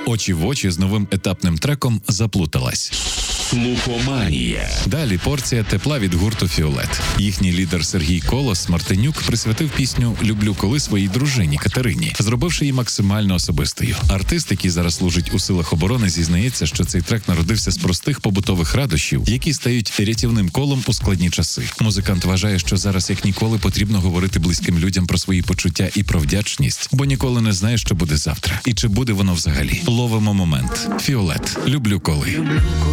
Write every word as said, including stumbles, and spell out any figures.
очі в очі з новим етапним треком «Заплуталась». Слухоманія. Далі порція тепла від гурту «Фіолет». Їхній лідер Сергій Колос Мартинюк присвятив пісню «Люблю коли» своїй дружині Катерині, зробивши її максимально особистою. Артист, який зараз служить у силах оборони, зізнається, що цей трек народився з простих побутових радощів, які стають рятівним колом у складні часи. Музикант вважає, що зараз як ніколи потрібно говорити близьким людям про свої почуття і про вдячність, бо ніколи не знаєш, що буде завтра. І чи буде воно взагалі. Ловимо момент. «Фіолет. Люблю коли».